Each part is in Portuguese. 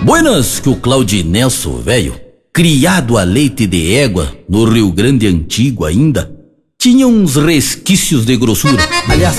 Buenas que o Claudinenso, velho, criado a leite de égua no Rio Grande Antigo ainda, tinha uns resquícios de grossura. Aliás,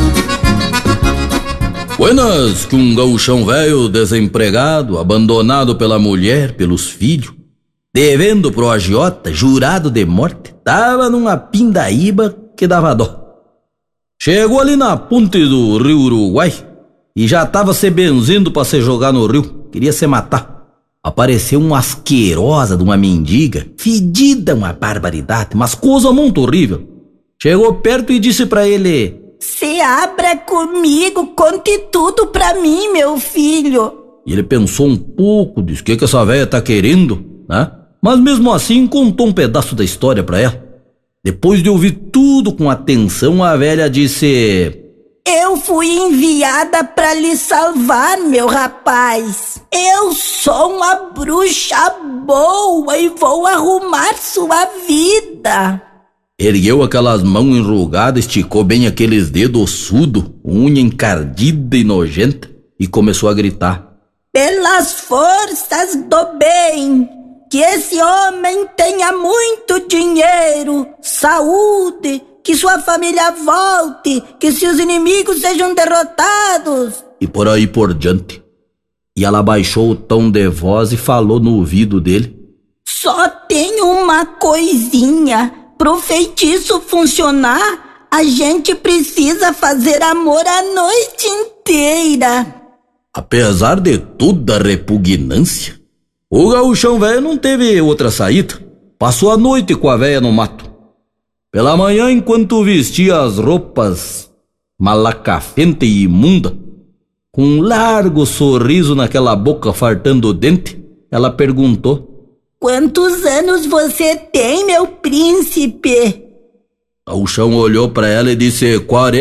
buenas que um gauchão velho desempregado, abandonado pela mulher, pelos filhos, devendo pro agiota, jurado de morte, tava numa pindaíba que dava dó. Chegou ali na ponte do Rio Uruguai e já tava se benzendo pra se jogar no rio, queria se matar. Apareceu uma asquerosa de uma mendiga, fedida, uma barbaridade, mas coisa muito horrível. Chegou perto e disse pra ele: "Se abra comigo, conte tudo pra mim, meu filho." E ele pensou um pouco, disse: "O que essa velha tá querendo?", né? Mas mesmo assim contou um pedaço da história pra ela. Depois de ouvir tudo com atenção, a velha disse: "Eu fui enviada pra lhe salvar, meu rapaz. Eu sou uma bruxa boa e vou arrumar sua vida." Ergueu aquelas mãos enrugadas, esticou bem aqueles dedos ossudos, unha encardida e nojenta, e começou a gritar: "Pelas forças do bem, que esse homem tenha muito dinheiro, saúde, que sua família volte, que seus inimigos sejam derrotados." E por aí por diante. E ela baixou o tom de voz e falou no ouvido dele: "Só tem uma coisinha. Pro feitiço funcionar, a gente precisa fazer amor a noite inteira." Apesar de toda a repugnância, o gauchão velho não teve outra saída. Passou a noite com a velha no mato. Pela manhã, enquanto vestia as roupas malacafenta e imunda, com um largo sorriso naquela boca fartando o dente, ela perguntou: "Quantos anos você tem, meu príncipe?" O chão olhou pra ela e disse: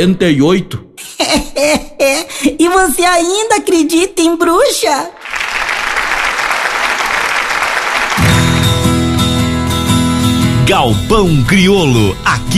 48. E você ainda acredita em bruxa? Galpão Crioulo, aqui